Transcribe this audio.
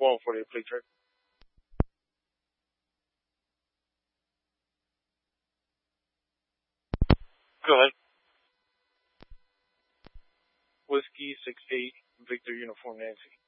448, please, sir. Go ahead. Whiskey 68, Victor Uniform Nancy.